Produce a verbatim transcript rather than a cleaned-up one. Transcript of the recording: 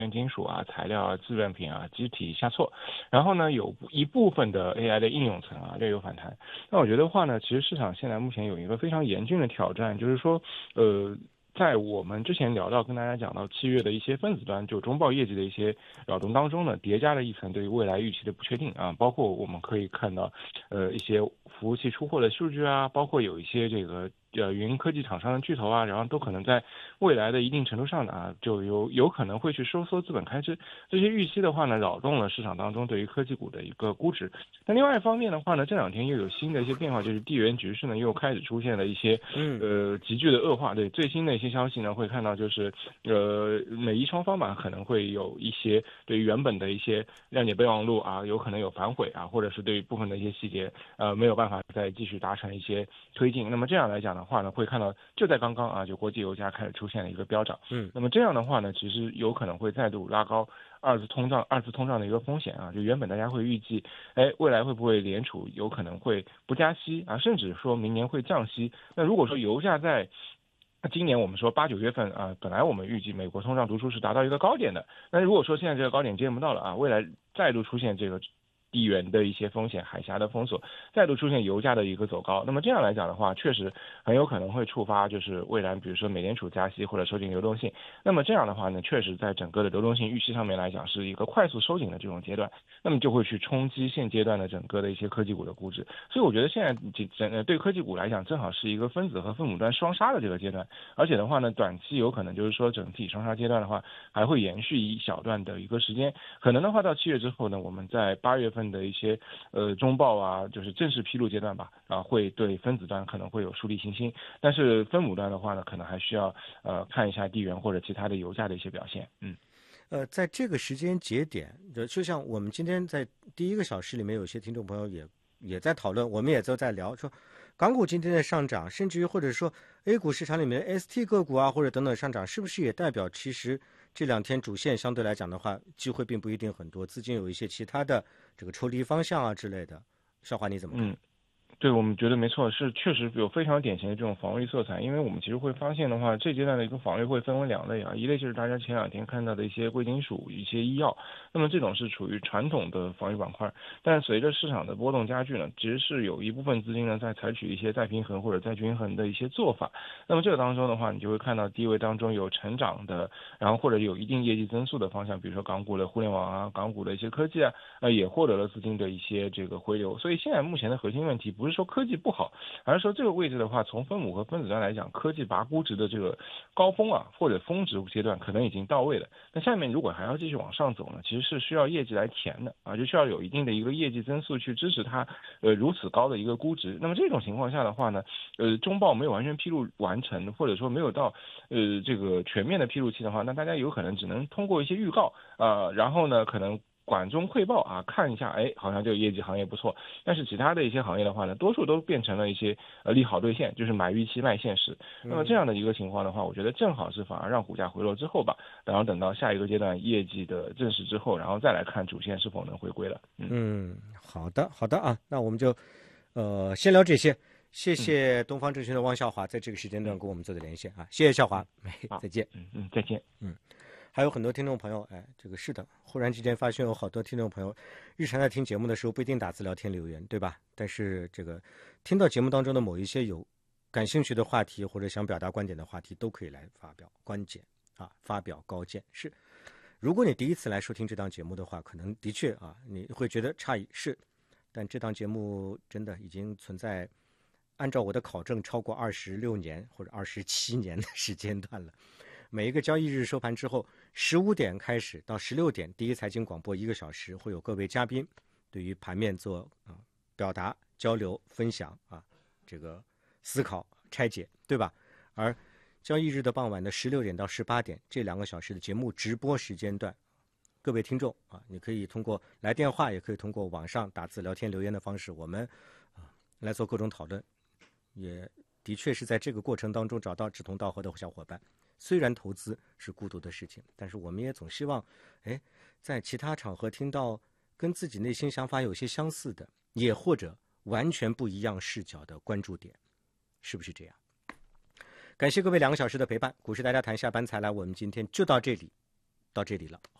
金属啊、材料啊、自润品啊、机体下挫，然后呢，有一部分的 A I 的应用层啊略有反弹。那我觉得话呢，其实市场现在目前有一个非常严峻的挑战，就是说，呃。在我们之前聊到跟大家讲到七月的一些分子端就中报业绩的一些扰动当中呢，叠加了一层对于未来预期的不确定啊，包括我们可以看到，呃一些服务器出货的数据啊，包括有一些这个呃云科技厂商的巨头啊，然后都可能在未来的一定程度上呢啊，就有有可能会去收缩资本开支，这些预期的话呢，扰动了市场当中对于科技股的一个估值。那另外一方面的话呢，这两天又有新的一些变化，就是地缘局势呢又开始出现了一些呃急剧的恶化。对最新的一些消息呢，会看到就是呃美伊双方吧可能会有一些对于原本的一些谅解备忘录啊，有可能有反悔啊，或者是对于部分的一些细节呃没有办法再继续达成一些推进。那么这样来讲的话呢，会看到就在刚刚啊，就国际油价开始出现了一个飙涨。嗯，那么这样的话呢，其实有可能会再度拉高二次通胀、二次通胀的一个风险啊。就原本大家会预计，哎，未来会不会联储有可能会不加息啊，甚至说明年会降息？那如果说油价在今年我们说八九月份啊，本来我们预计美国通胀读出是达到一个高点的，那如果说现在这个高点见不到了啊，未来再度出现这个地缘的一些风险，海峡的封锁，再度出现油价的一个走高，那么这样来讲的话，确实很有可能会触发就是未来比如说美联储加息或者收紧流动性，那么这样的话呢，确实在整个的流动性预期上面来讲是一个快速收紧的这种阶段，那么就会去冲击现阶段的整个的一些科技股的估值，所以我觉得现在整对科技股来讲，正好是一个分子和分母端双杀的这个阶段，而且的话呢，短期有可能就是说整体双杀阶段的话，还会延续一小段的一个时间，可能的话到七月之后呢，我们在八月份的一些呃中报啊，就是正式披露阶段吧，啊会对分子端可能会有树立信心，但是分母端的话呢，可能还需要呃看一下地缘或者其他的油价的一些表现。嗯， 呃，在这个时间节点，就像我们今天在第一个小时里面，有些听众朋友也也在讨论，我们也都在聊说，港股今天的上涨，甚至于或者说 A 股市场里面的 S T 个股啊，或者等等上涨，是不是也代表其实这两天主线相对来讲的话，机会并不一定很多，资金有一些其他的这个抽离方向啊之类的。少华你怎么看？ 嗯对，我们觉得没错，是确实有非常典型的这种防御色彩。因为我们其实会发现的话，这阶段的一个防御会分为两类啊，一类就是大家前两天看到的一些贵金属、一些医药，那么这种是处于传统的防御板块。但随着市场的波动加剧呢，其实是有一部分资金呢在采取一些再平衡或者再均衡的一些做法。那么这个当中的话，你就会看到低位当中有成长的，然后或者有一定业绩增速的方向，比如说港股的互联网啊、港股的一些科技啊，呃也获得了资金的一些这个回流。所以现在目前的核心问题不是说科技不好，而是说这个位置的话，从分母和分子端来讲，科技拔估值的这个高峰啊或者峰值阶段可能已经到位了。那下面如果还要继续往上走呢，其实是需要业绩来填的啊，就需要有一定的一个业绩增速去支持它呃如此高的一个估值。那么这种情况下的话呢，呃中报没有完全披露完成，或者说没有到呃这个全面的披露期的话，那大家有可能只能通过一些预告啊、呃，然后呢可能管中窥豹啊，看一下，哎，好像这个业绩行业不错，但是其他的一些行业的话呢，多数都变成了一些呃利好兑现，就是买预期卖现实。那么这样的一个情况的话，我觉得正好是反而让股价回落之后吧，然后等到下一个阶段业绩的证实之后，然后再来看主线是否能回归了。嗯， 嗯，好的，好的啊，那我们就呃先聊这些。谢谢东方证券的汪笑华在这个时间段跟我们做的连线啊，谢谢笑华， 好， 再见。 嗯嗯，再见。 嗯。还有很多听众朋友，哎，这个是的，忽然之间发现有好多听众朋友，日常在听节目的时候不一定打字聊天留言，对吧？但是这个听到节目当中的某一些有感兴趣的话题或者想表达观点的话题，都可以来发表观点啊，发表高见。是，如果你第一次来收听这档节目的话，可能的确啊，你会觉得诧异，是，但这档节目真的已经存在，按照我的考证，超过二十六年或者二十七年的时间段了。每一个交易日收盘之后，十五点开始到十六点，第一财经广播一个小时，会有各位嘉宾对于盘面做啊、呃、表达、交流、分享啊，这个思考、拆解，对吧？而交易日的傍晚的十六点到十八点这两个小时的节目直播时间段，各位听众啊，你可以通过来电话，也可以通过网上打字、聊天、留言的方式，我们啊来做各种讨论，也的确是在这个过程当中找到志同道合的小伙伴。虽然投资是孤独的事情，但是我们也总希望，哎，在其他场合听到跟自己内心想法有些相似的，也或者完全不一样视角的关注点，是不是这样？感谢各位两个小时的陪伴，股市大家谈下班才来，我们今天就到这里， 到这里了。